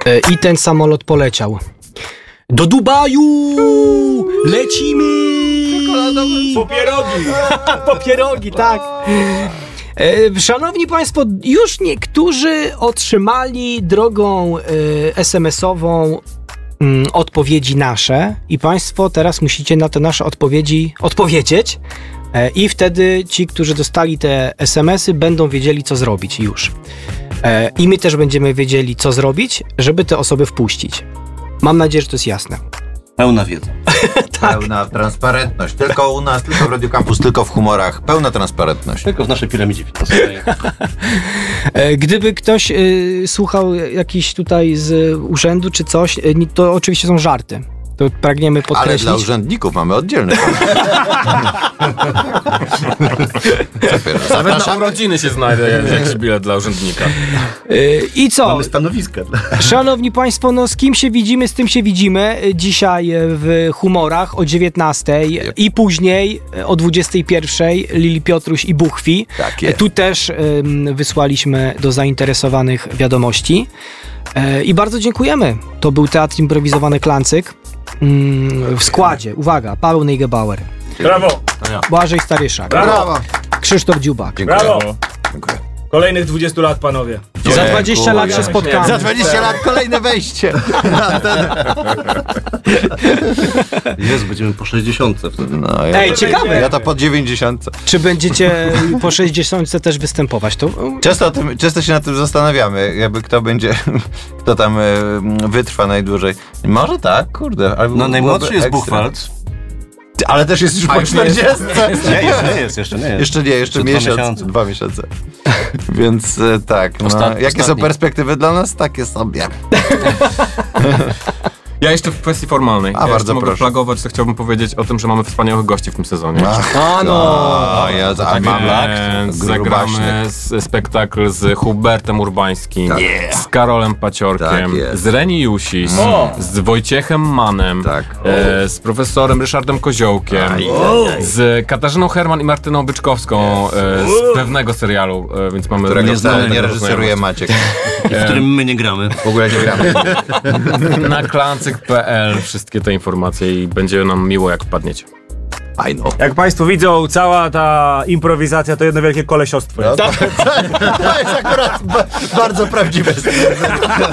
I ten samolot poleciał. Do Dubaju! Lecimy! Po pierogi, tak. Szanowni Państwo, już niektórzy otrzymali drogą SMS-ową odpowiedzi nasze i Państwo teraz musicie na te nasze odpowiedzi odpowiedzieć i wtedy ci, którzy dostali te SMS-y, będą wiedzieli, co zrobić już. I my też będziemy wiedzieli, co zrobić, żeby te osoby wpuścić. Mam nadzieję, że to jest jasne. Pełna wiedza. Tak. Pełna transparentność. Tylko u nas, tylko w Radio Campus, tylko w humorach. Pełna transparentność. Tylko w naszej piramidzie finansowej. Gdyby ktoś słuchał jakiś tutaj z urzędu czy coś, to oczywiście są żarty. To pragniemy podkreślić. Ale dla urzędników mamy oddzielny. Nawet na urodziny się znajdzie jakiś bilet dla urzędnika. I co? Mamy stanowiska. Szanowni Państwo, no z kim się widzimy, z tym się widzimy. Dzisiaj w humorach o 19:00 i później o 21:00 Lili Piotruś i Buchwi. Tak jest. Tu też wysłaliśmy do zainteresowanych wiadomości. I bardzo dziękujemy. To był Teatr Improwizowany Klancyk. W składzie, uwaga, Paweł Neigebauer. Brawo! Błażej Staryszak. Brawo! Krzysztof Dziubak. Dziękuję. Brawo! Dziękuję. Kolejnych 20 lat, panowie. Za 20 lat się spotkamy. Za 20 lat kolejne wejście. Jezu, będziemy po 60 wtedy. No, Ej, ciekawe. Ja to po 90. Czy będziecie po 60 też występować? To... Często się nad tym zastanawiamy, jakby kto tam wytrwa najdłużej. Może tak, kurde. No najmłodszy jest Buchwald. Ale też jest już po 40. Jeszcze nie jest. Jeszcze miesiąc, 2 miesiące. Więc tak, jakie są perspektywy dla nas? Takie sobie. Ja jeszcze w kwestii formalnej. A, bardzo mogę proszę. flagować, to chciałbym powiedzieć o tym, że mamy wspaniałych gości w tym sezonie. Zagramy spektakl z Hubertem Urbańskim, z Karolem Paciorkiem, z Reni Jusis, z Wojciechem Manem, z profesorem Ryszardem Koziołkiem, z Katarzyną Herman i Martyną Byczkowską z pewnego serialu, więc mamy... Którego nie reżyseruje Maciek. W którym my nie gramy. W ogóle nie gramy. Na klancyk.pl wszystkie te informacje i będzie nam miło, jak wpadniecie. I know. Jak Państwo widzą, cała ta improwizacja to jedno wielkie kolesiostwo. To jest akurat bardzo prawdziwe.